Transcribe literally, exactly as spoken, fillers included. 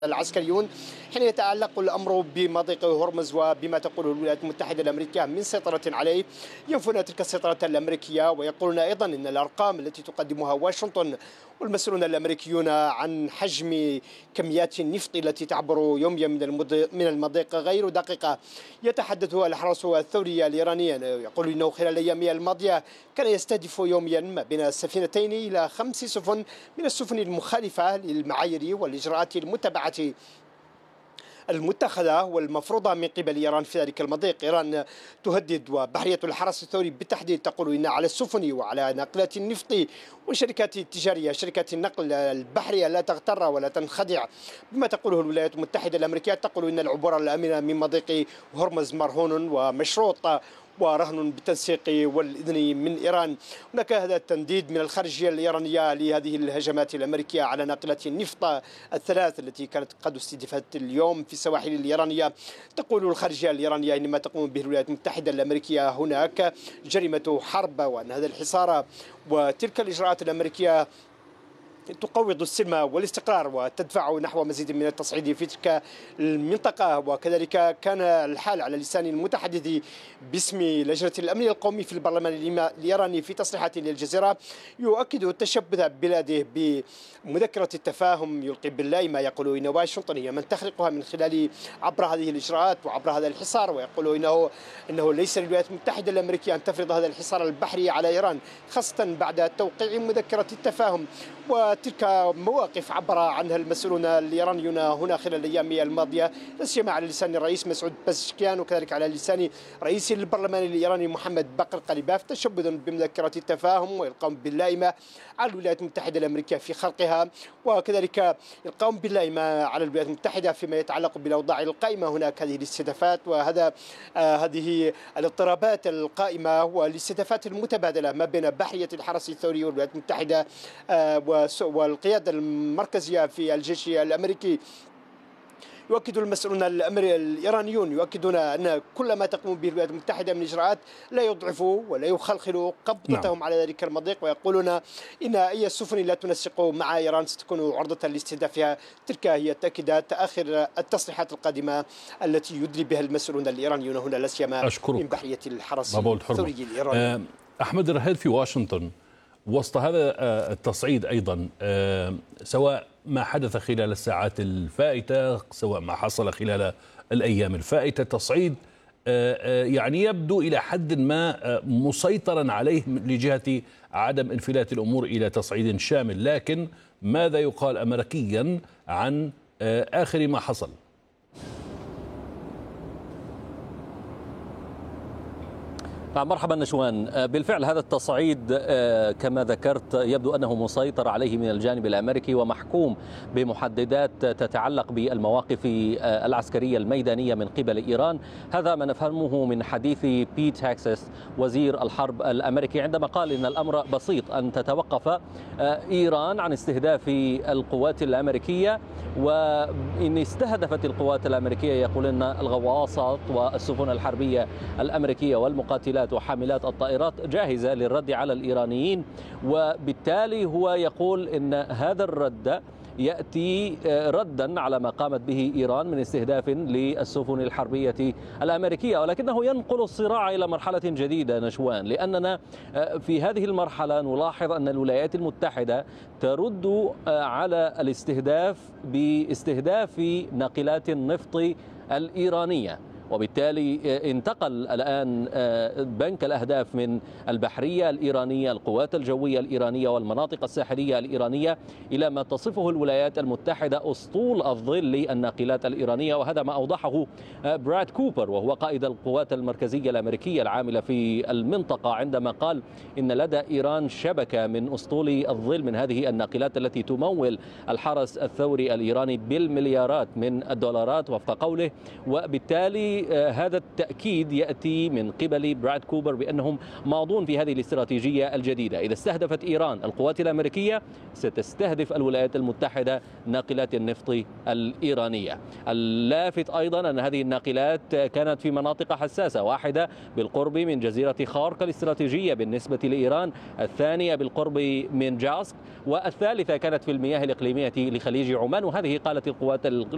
العسكريون حين يتعلق الأمر بمضيق هرمز وبما تقوله الولايات المتحدة الأمريكية من سيطرة عليه. ينفون تلك السيطرة الأمريكية ويقولون أيضا أن الأرقام التي تقدمها واشنطن والمسؤولون الأمريكيون عن حجم كميات النفط التي تعبر يوميا من المضيق غير دقيقة. يتحدث الحرس الثوري الإيراني يقول أنه خلال الأيام الماضية كان يستهدف يوميا ما بين سفينتين إلى خمس سفن من السفن المخالفة للمعايير والإجراءات المتبعة المتخذة والمفروضة من قبل إيران في ذلك المضيق. إيران تهدد، وبحرية الحرس الثوري بالتحديد تقول إن على السفن وعلى ناقلات النفط والشركات التجارية شركات النقل البحرية لا تغتر ولا تنخدع بما تقوله الولايات المتحدة الأمريكية. تقول إن العبور الآمنة من مضيق هرمز مرهون ومشروط ورهن بالتنسيق والإذن من إيران. هناك هذا التنديد من الخارجية الإيرانية لهذه الهجمات الأمريكية على ناقلات النفط الثلاث التي كانت قد استهدفت اليوم في السواحل الإيرانية. تقول الخارجية الإيرانية إن ما تقوم به الولايات المتحدة الأمريكية هناك جريمة حرب، وأن هذا الحصار وتلك الإجراءات الأمريكية تقوض السلم والاستقرار وتدفع نحو مزيد من التصعيد في تلك المنطقة. وكذلك كان الحال على لسان المتحدث باسم لجنة الأمن القومي في البرلمان الإيراني في تصريحات للجزيرة يؤكد التشبث بلاده بمذكرة التفاهم يلقي باللائمة. يقول إن واشنطن هي من تخلقها من خلال عبر هذه الإجراءات وعبر هذا الحصار، ويقول إنه إنه ليس للولايات المتحدة الأمريكية أن تفرض هذا الحصار البحري على إيران، خاصة بعد توقيع مذكرة التفاهم. وتلك مواقف عبر عنها المسؤولون الإيرانيون هنا خلال الأيام الماضية، لا سيما على لسان الرئيس مسعود بزشكيان وكذلك على لسان رئيس البرلمان الإيراني محمد باقر قليباف، تشبث بمذكرة التفاهم وإلقاء باللائمة على الولايات المتحدة الأمريكية في خرقها، وكذلك إلقاء باللائمة على الولايات المتحدة فيما يتعلق بالأوضاع القائمة هناك هذه الاستهدافات وهذا آه هذه الاضطرابات القائمة والاستهدافات المتبادلة ما بين بحرية الحرس الثوري والولايات المتحدة آه والقيادة المركزية في الجيش الأمريكي. يؤكد المسؤولون الإيرانيون يؤكدون أن كل ما تقوم به الولايات المتحدة من إجراءات لا يضعفوا ولا يخلخلوا قبضتهم نعم. على ذلك المضيق، ويقولون إن أي سفن لا تنسق مع إيران ستكون عرضة لاستهدافها. تلك هي تأكيدات آخر التصريحات القادمة التي يدلي بها المسؤولون الإيرانيون هنا لا سيما من بحرية الحرس الثوري الإيراني. أحمد الرهيد في واشنطن وسط هذا التصعيد أيضا، سواء ما حدث خلال الساعات الفائتة سواء ما حصل خلال الأيام الفائتة، تصعيد يعني يبدو إلى حد ما مسيطرا عليه لجهة عدم انفلات الأمور إلى تصعيد شامل، لكن ماذا يقال أمريكيا عن آخر ما حصل؟ مرحبا نشوان. بالفعل هذا التصعيد كما ذكرت يبدو أنه مسيطر عليه من الجانب الأمريكي ومحكوم بمحددات تتعلق بالمواقف العسكرية الميدانية من قبل إيران. هذا ما نفهمه من حديث بيت هيكسس وزير الحرب الأمريكي عندما قال إن الأمر بسيط، أن تتوقف إيران عن استهداف القوات الأمريكية، وإن استهدفت القوات الأمريكية يقول أن الغواصات والسفن الحربية الأمريكية والمقاتلات وحاملات الطائرات جاهزة للرد على الإيرانيين. وبالتالي هو يقول إن هذا الرد يأتي ردا على ما قامت به إيران من استهداف للسفن الحربية الأمريكية، ولكنه ينقل الصراع إلى مرحلة جديدة نشوان، لأننا في هذه المرحلة نلاحظ أن الولايات المتحدة ترد على الاستهداف باستهداف ناقلات النفط الإيرانية، وبالتالي انتقل الآن بنك الأهداف من البحرية الإيرانية القوات الجوية الإيرانية والمناطق الساحلية الإيرانية إلى ما تصفه الولايات المتحدة أسطول الظل للناقلات الإيرانية. وهذا ما أوضحه براد كوبر وهو قائد القوات المركزية الأمريكية العاملة في المنطقة عندما قال إن لدى إيران شبكة من أسطول الظل من هذه الناقلات التي تمول الحرس الثوري الإيراني بالمليارات من الدولارات وفق قوله. وبالتالي هذا التأكيد يأتي من قبل براد كوبر بأنهم ماضون في هذه الاستراتيجية الجديدة. إذا استهدفت إيران القوات الأمريكية ستستهدف الولايات المتحدة ناقلات النفط الإيرانية. اللافت أيضا أن هذه الناقلات كانت في مناطق حساسة، واحدة بالقرب من جزيرة خارق الاستراتيجية بالنسبة لإيران، الثانية بالقرب من جاسك، والثالثة كانت في المياه الإقليمية لخليج عمان. وهذه قالت القوات